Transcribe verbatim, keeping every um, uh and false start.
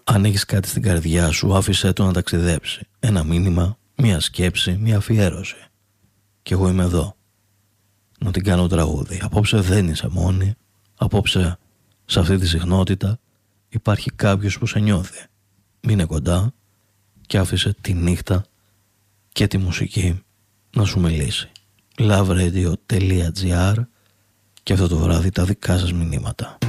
Αν έχεις κάτι στην καρδιά σου, άφησέ το να ταξιδέψει. Ένα μήνυμα, μια σκέψη, μια αφιέρωση. Κι εγώ είμαι εδώ να την κάνω τραγούδι. Απόψε δεν είσαι μόνη. Απόψε σε αυτή τη συχνότητα υπάρχει κάποιος που σε νιώθει. Μείνε κοντά και άφησε τη νύχτα και τη μουσική να σου μιλήσει. love radio dot gr και αυτό το βράδυ τα δικά σας μηνύματα.